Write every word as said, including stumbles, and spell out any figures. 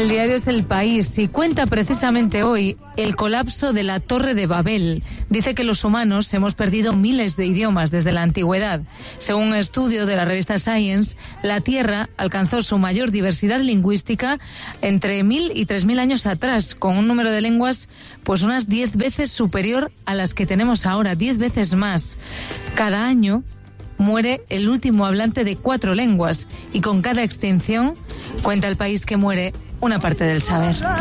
diario es El País y cuenta precisamente hoy el colapso de la Torre de Babel. Dice que los humanos hemos perdido miles de idiomas desde la antigüedad. Según un estudio de la revista Science, la Tierra alcanzó su mayor diversidad lingüística entre mil y tres mil años atrás, con un número de lenguas pues unas diez veces superior a las que tenemos ahora, diez veces más. Cada año muere el último hablante de cuatro lenguas y con cada extinción, cuenta El País, que muere una parte del saber.